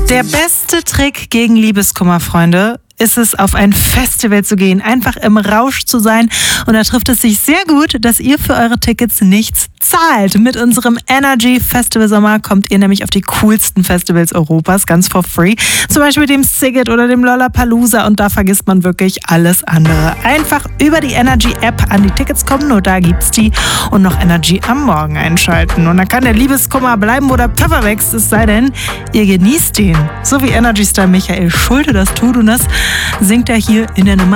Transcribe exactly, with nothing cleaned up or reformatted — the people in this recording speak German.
Der beste Trick gegen Liebeskummer, Freunde, ist es, auf ein Festival zu gehen, einfach im Rausch zu sein. Und da trifft es sich sehr gut, dass ihr für eure Tickets nichts zahlt. Mit unserem Energy Festival Sommer kommt ihr nämlich auf die coolsten Festivals Europas, ganz for free. Zum Beispiel dem Sziget oder dem Lollapalooza, und da vergisst man wirklich alles andere. Einfach über die Energy App an die Tickets kommen, nur da gibt's die, und noch Energy am Morgen einschalten. Und dann kann der Liebeskummer bleiben, wo der Pfeffer wächst, es sei denn, ihr genießt ihn. So wie Energy Star Michael Schulte das tut, und das singt er hier in der Nummer